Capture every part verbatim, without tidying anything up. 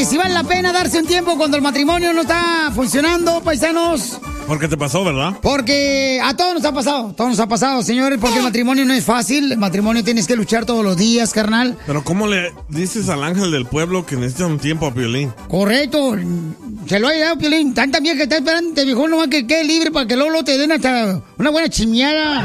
que si vale la pena darse un tiempo cuando el matrimonio no está funcionando, paisanos. Porque te pasó, ¿verdad? Porque a todos nos ha pasado, a todos nos ha pasado, señores, porque el matrimonio no es fácil. El matrimonio tienes que luchar todos los días, carnal. Pero ¿cómo le dices al ángel del pueblo que necesita un tiempo a Piolín? Correcto, se lo ha dado Piolín. Tanta vieja que está esperando, te dijo nomás que quede libre para que Lolo te den hasta una buena chimiada.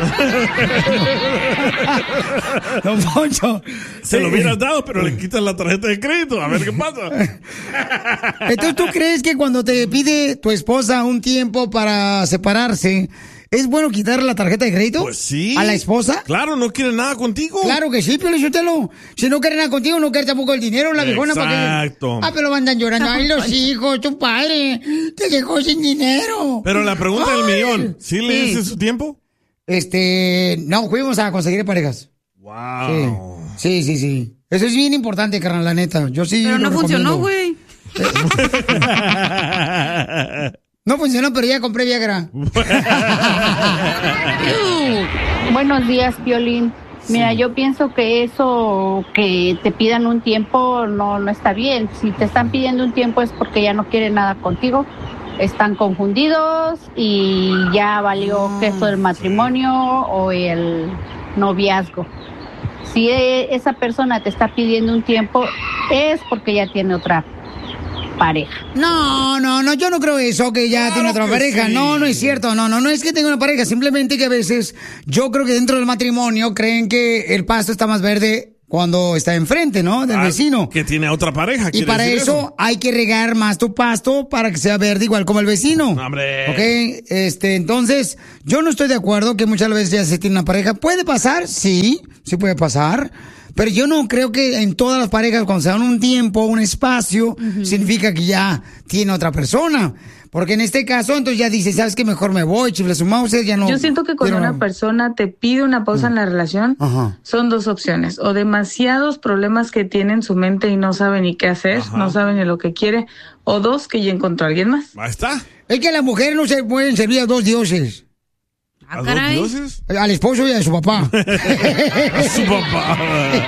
Don Poncho. Se lo hubieras dado, pero le quitas la tarjeta de crédito. A ver qué pasa. Entonces, ¿tú crees que cuando te pide tu esposa un tiempo para separarse, es bueno quitarle la tarjeta de crédito? Pues sí. ¿A la esposa? Claro, no quiere nada contigo. Claro que sí, Piolín Sotelo. Si no quiere nada contigo, no quiere tampoco el dinero, la viejona. Exacto. Ah, pero andan llorando. Ay, los hijos, tu padre te dejó sin dinero. Pero la pregunta del Ay. millón, ¿sí le dices su tiempo? Este, no, fuimos a conseguir parejas. Wow. Sí, sí, sí, sí. Eso es bien importante, carnal, la neta. Yo sí. Pero lo no funcionó, recomiendo. güey. No funcionó, pero ya compré Viagra. Buenos días, Piolín. Mira, yo pienso que eso, que te pidan un tiempo, no, no está bien. Si te están pidiendo un tiempo es porque ya no quieren nada contigo. Están confundidos y ya valió queso el matrimonio o el noviazgo. Si esa persona te está pidiendo un tiempo, es porque ya tiene otra pareja. No, no, no, yo no creo eso, que ya Claro tiene otra que pareja. sí. No, no es cierto. No, no, no es que tenga una pareja. Simplemente que a veces yo creo que dentro del matrimonio creen que el pasto está más verde cuando está enfrente, ¿no? Del Ah, vecino. Que tiene otra pareja. Y ¿quiere para decir eso, hay que regar más tu pasto para que sea verde igual como el vecino. No, hombre. Ok, este, entonces, yo no estoy de acuerdo que muchas veces ya se tiene una pareja. ¿Puede pasar? Sí, sí puede pasar. Pero yo no creo que en todas las parejas, cuando se dan un tiempo, un espacio, uh-huh, significa que ya tiene otra persona. Porque en este caso, entonces ya dice, ¿sabes qué? Mejor me voy, chifle su mouse, ya no. Yo siento que cuando pero, una persona te pide una pausa uh-huh en la relación, ajá, son dos opciones. O demasiados problemas que tiene en su mente y no sabe ni qué hacer, ajá, no sabe ni lo que quiere. O dos, que ya encontró a alguien más. Ahí está. Es que las mujeres no se pueden servir a dos dioses. Ah, caray. ¿A dos dioses? Al esposo y a su papá. A su papá.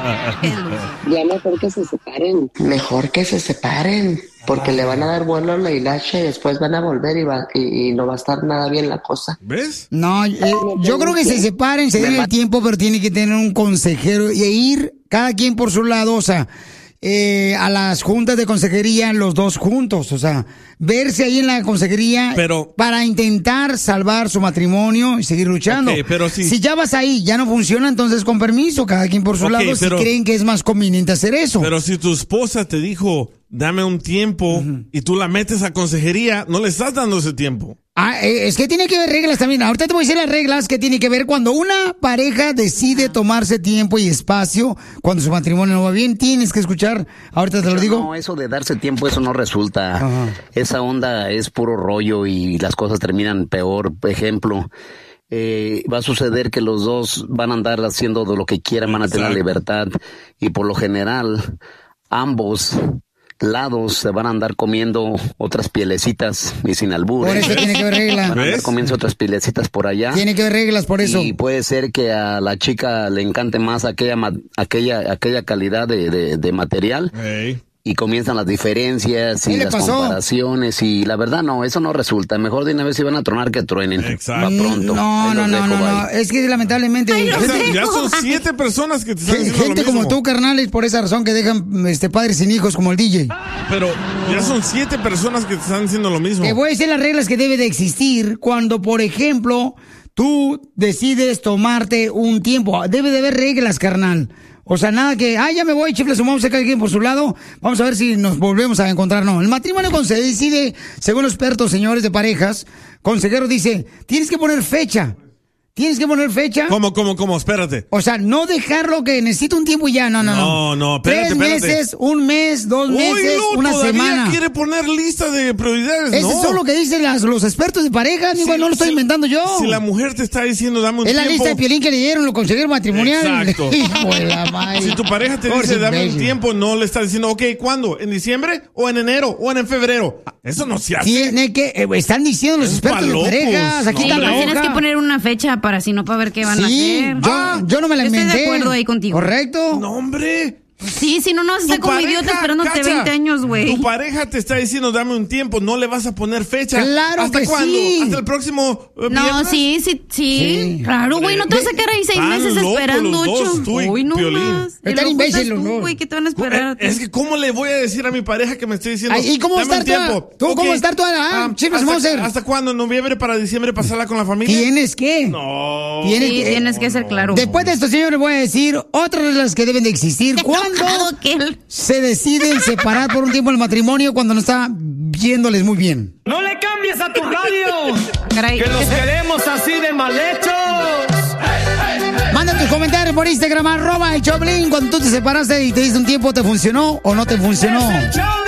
Ya mejor que se separen. Mejor que se separen. Porque le van a dar vuelo a la hilacha y después van a volver y, va, y, y no va a estar nada bien la cosa. ¿Ves? No, eh, yo creo que se separen, se den el tiempo, pero tiene que tener un consejero y ir cada quien por su lado, o sea, eh, a las juntas de consejería los dos juntos, o sea, verse ahí en la consejería pero, para intentar salvar su matrimonio y seguir luchando. Okay, pero si, si ya vas ahí, ya no funciona, entonces con permiso, cada quien por su okay, lado, pero, si creen que es más conveniente hacer eso. Pero si tu esposa te dijo, dame un tiempo, uh-huh, y tú la metes a consejería, no le estás dando ese tiempo. Ah, es que tiene que ver reglas también. Ahorita te voy a decir las reglas que tiene que ver cuando una pareja decide tomarse tiempo y espacio, cuando su matrimonio no va bien, tienes que escuchar. Ahorita te lo digo. No, eso de darse tiempo, eso no resulta. Ajá. Esa onda es puro rollo y las cosas terminan peor. Por ejemplo, eh, va a suceder que los dos van a andar haciendo de lo que quieran, van a tener libertad y por lo general ambos lados se van a andar comiendo otras pielecitas y sin albur. Por eso tiene que haber reglas. Van a andar comiendo otras pielecitas por allá. Tiene que haber reglas por eso. Y puede ser que a la chica le encante más aquella aquella aquella calidad de, de, de material. Hey. Y comienzan las diferencias y las pasó? comparaciones y la verdad no, eso no resulta. Mejor de una vez si van a tronar que truenen. Exacto. Va pronto. No, no, no, no, no. Es que lamentablemente Ay, ya, son, ya son siete personas que te están diciendo gente lo mismo. como tú, carnal, es por esa razón que dejan este padres sin hijos como el D J. Pero ya son siete personas que te están diciendo lo mismo. Te voy a decir las reglas que debe de existir cuando, por ejemplo, tú decides tomarte un tiempo. Debe de haber reglas, carnal. O sea, nada que, ah, ya me voy, chifle, sumamos a cada quien por su lado. Vamos a ver si nos volvemos a encontrar. No, el matrimonio cuando se decide, según los expertos, señores de parejas, consejero dice, tienes que poner fecha. Tienes que poner fecha. ¿Cómo, cómo, cómo? Espérate. O sea, no dejarlo que necesito un tiempo y ya. No, no, no. No, no, espérate, Tres espérate. meses, un mes, dos meses, Oilo, una todavía semana. Quiere poner lista de prioridades. Eso no. es lo que dicen las, los expertos de pareja. Si, igual no lo estoy si, inventando yo. Si la mujer te está diciendo, dame un es tiempo. Es la lista de Piolín que le dieron los consejeros matrimoniales. Exacto. Hijo de la madre. Si tu pareja te Por dice, dame imbécil. un tiempo, no le está diciendo, ok, ¿cuándo? ¿En diciembre? ¿O en enero? ¿O en febrero? Eso no se hace. Tiene que, eh, están diciendo los Es expertos de palocos. parejas. Aquí No, está la hoja. Tienes que poner una fecha para si no para ver qué van sí, a hacer. Yo, Ah, yo no me la estoy inventé. de acuerdo ahí contigo. ¿Correcto? No, hombre. Sí, si no, no vas a estar Tu como pareja, idiota esperándote Cacha, veinte años, güey. Tu pareja te está diciendo, dame un tiempo, no le vas a poner fecha. Claro ¿Hasta que cuándo? sí. ¿Hasta el próximo eh, No, viernes? sí, sí, sí, Sí. claro, güey, no te vas a quedar ahí seis Están meses locos esperando los dos, ocho. tú y Uy, no Piolín. más. Y Están luego imbéciles estás los tú, dos. güey, ¿qué te van a esperar? Eh, Es que, ¿cómo le voy a decir a mi pareja que me esté diciendo? Ay, ¿y cómo dame estar un toda- tiempo? tú cómo Ok. estar toda la- ah, Chivas ¿hasta, Mauser? ¿Hasta cuándo? ¿En noviembre para diciembre pasarla con la familia? ¿Tienes que? No. Tienes Sí, que- tienes que ser claro. Después de esto, señores, voy a decir otras reglas que deben de existir. ¿Cuándo Enojado que él- se deciden separar por un tiempo el matrimonio cuando no está viéndoles muy bien? ¡No le cambies a tu radio! Caray. ¡Que los queremos así de mal hechos! Manda tus comentarios por Instagram, arroba el Choplin. Cuando tú te separaste y te diste un tiempo, ¿te funcionó o no te funcionó? ¡Es el show